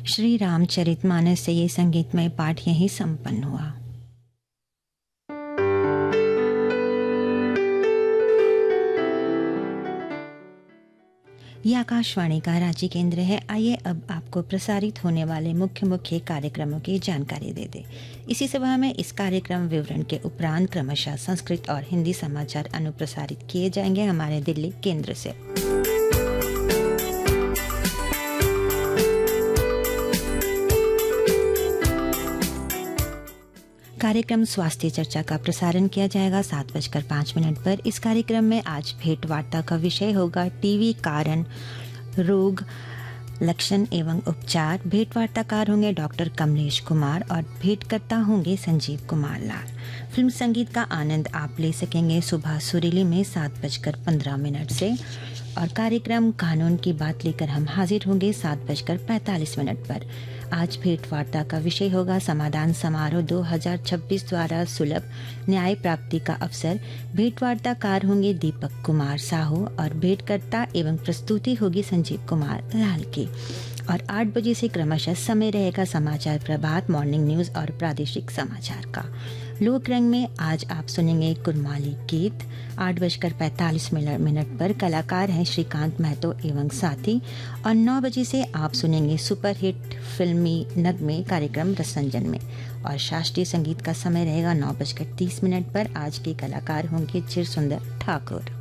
श्री रामचरितमानस से ये संगीतमय पाठ यहीं संपन्न हुआ। ये आकाशवाणी का रांची केंद्र है। आइए अब आपको प्रसारित होने वाले मुख्य कार्यक्रमों की जानकारी दे दें। इसी सभा में इस कार्यक्रम विवरण के उपरांत क्रमशः संस्कृत और हिंदी समाचार अनुप्रसारित किए जाएंगे हमारे दिल्ली केंद्र से। कार्यक्रम स्वास्थ्य चर्चा का प्रसारण किया जाएगा 7:05 पर। इस कार्यक्रम में आज भेंट वार्ता का विषय होगा टीवी कारण, रोग, लक्षण एवं उपचार। भेंट वार्ताकार होंगे डॉक्टर कमलेश कुमार और भेंटकर्ता होंगे संजीव कुमार लाल। फिल्म संगीत का आनंद आप ले सकेंगे सुबह सुरीली में 7:15 से और कार्यक्रम कानून की बात लेकर हम हाजिर होंगे 7:45 पर। आज भेंट वार्ता का विषय होगा समाधान समारोह 2026 द्वारा सुलभ न्याय प्राप्ति का अवसर। भेंट वार्ताकार होंगे दीपक कुमार साहू और भेंटकर्ता एवं प्रस्तुति होगी संजीव कुमार लाल की। और 8 बजे से क्रमशः समय रहेगा समाचार प्रभात, मॉर्निंग न्यूज और प्रादेशिक समाचार का। लोक रंग में आज आप सुनेंगे कुरमाली गीत 8:45 पर। कलाकार हैं श्रीकांत महतो एवं साथी। और 9 बजे से आप सुनेंगे सुपरहिट फिल्मी नगमे कार्यक्रम रसरंजन में। और शास्त्रीय संगीत का समय रहेगा 9:30 पर। आज के कलाकार होंगे चिरसुंदर ठाकुर।